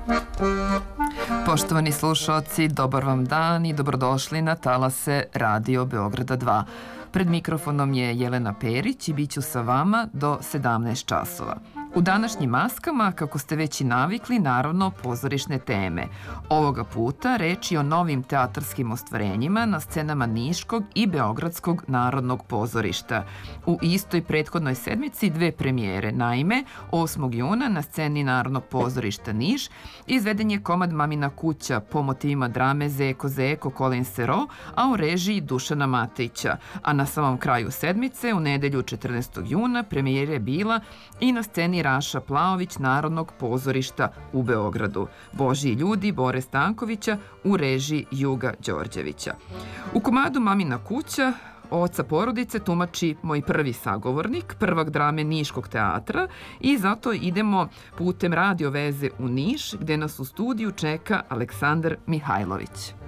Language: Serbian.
Poštovani slušalci, dobar vam dan i dobrodošli na talase Radio Beograda 2. Pred mikrofonom je Jelena Perić i bit ću sa vama do 17 časova. U današnjim maskama, kako ste već i navikli, naravno pozorišne teme. Ovoga puta reč je o novim teatarskim ostvarenjima na scenama Niškog i Beogradskog narodnog pozorišta. U istoj prethodnoj sedmici dve premijere. Naime, 8. juna na sceni Narodnog pozorišta Niš izveden je komad Mamina kuća po motivima drame Zeko Zeko Colin Serrault, a u režiji Dušana Matejića. A na samom kraju sedmice, u nedelju 14. juna, premijera je bila i na sceni Raša Plaović Narodnog pozorišta u Beogradu. Božji ljudi Bore Stankovića u režiji Juga Đorđevića. U komadu Mamina kuća oca porodice tumači moj prvi sagovornik, prvak drame Niškog teatra, i zato idemo putem radio veze u Niš, gde nas u studiju čeka Aleksandar Mihajlović.